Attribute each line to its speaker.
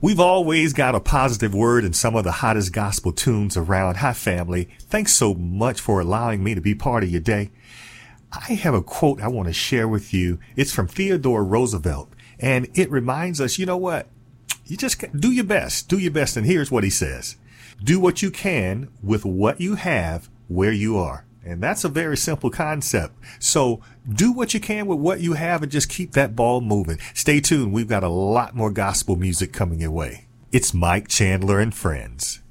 Speaker 1: We've always got a positive word in some of the hottest gospel tunes around. Hi, family. Thanks so much for allowing me to be part of your day. I have a quote I want to share with you. It's from Theodore Roosevelt, and it reminds us, you know what? You just do your best. Do your best. And here's what he says. Do what you can with what you have where you are. And that's a very simple concept. So do what you can with what you have and just keep that ball moving. Stay tuned. We've got a lot more gospel music coming your way. It's Mike Chandler and Friends.